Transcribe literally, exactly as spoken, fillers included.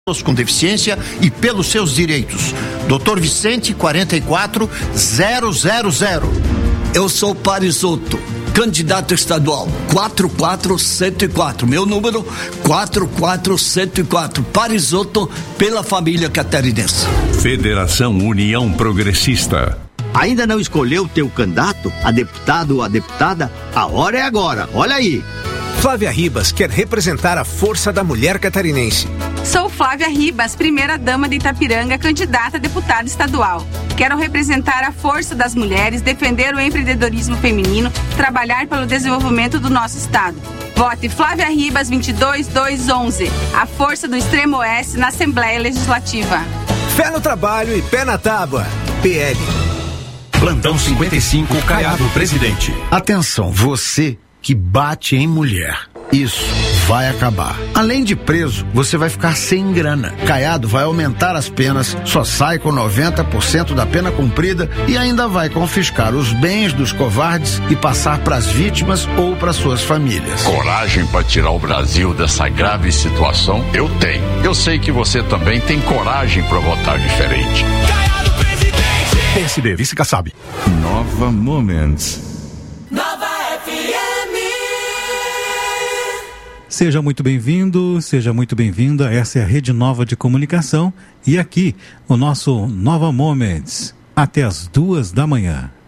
com deficiência e pelos seus direitos. doutor Vicente, quarenta e quatro zero zero zero. Eu sou Parisotto, candidato estadual quatro quatro zero quatro. Meu número quatro quatro zero quatro. Parisotto, pela família catarinense. Federação União Progressista. Ainda não escolheu teu candidato, a deputado ou a deputada? A hora é agora, olha aí. Flávia Ribas quer representar a força da mulher catarinense. Sou Flávia Ribas, primeira-dama de Itapiranga, candidata a deputada estadual. Quero representar a força das mulheres, defender o empreendedorismo feminino, trabalhar pelo desenvolvimento do nosso estado. Vote Flávia Ribas vinte e dois mil duzentos e onze, a força do Extremo Oeste na Assembleia Legislativa. Fé no trabalho e pé na tábua. P L. Plantão cinquenta e cinco, Caiado, presidente. Atenção, você que bate em mulher. Isso vai acabar. Além de preso, você vai ficar sem grana. Caiado vai aumentar as penas, só sai com noventa por cento da pena cumprida e ainda vai confiscar os bens dos covardes e passar para as vítimas ou para suas famílias. Coragem para tirar o Brasil dessa grave situação? Eu tenho. Eu sei que você também tem coragem para votar diferente. Caiado, presidente! P S D, vice Kassab. Nova Moments. Nova F M. Seja muito bem-vindo, seja muito bem-vinda. Essa é a Rede Nova de Comunicação e aqui o nosso Nova Moments, até as duas da manhã.